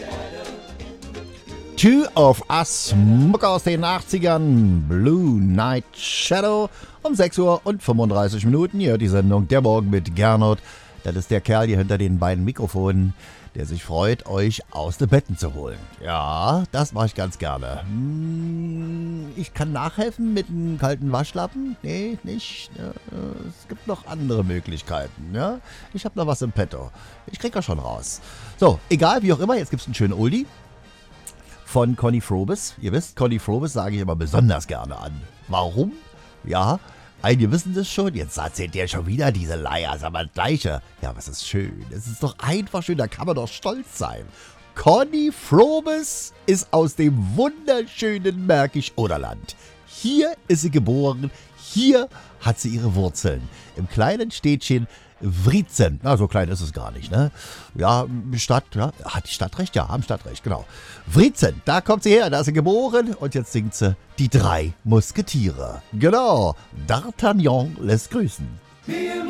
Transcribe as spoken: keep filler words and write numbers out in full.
Two of Us, Mucke aus den achtzigern, Blue Night Shadow. Um sechs Uhr und fünfunddreißig Minuten hier die Sendung Der Morgen mit Gernot. Das ist der Kerl hier hinter den beiden Mikrofonen, der sich freut, euch aus den Betten zu holen. Ja, das mache ich ganz gerne. Hm, ich kann nachhelfen mit einem kalten Waschlappen? Nee, nicht. Es gibt noch andere Möglichkeiten. Ja? Ich habe noch was im Petto. Ich krieg das schon raus. So, egal, wie auch immer, jetzt gibt es einen schönen Oldie von Conny Frobes. Ihr wisst, Conny Frobes sage ich immer besonders gerne an. Warum? Ja, einige wissen das schon. Jetzt erzählt der schon wieder diese Leier. Sag mal, gleiche. Ja, was ist schön. Es ist doch einfach schön. Da kann man doch stolz sein. Conny Frobes ist aus dem wunderschönen Märkisch-Oderland. Hier ist sie geboren. Hier hat sie ihre Wurzeln. Im kleinen Städtchen Wriezen. Na, so klein ist es gar nicht, ne? Ja, Stadt, ja, hat die Stadt recht? Ja, haben Stadtrecht, genau. Wriezen, da kommt sie her, da ist sie geboren und jetzt singt sie Die drei Musketiere. Genau, D'Artagnan lässt grüßen. Wir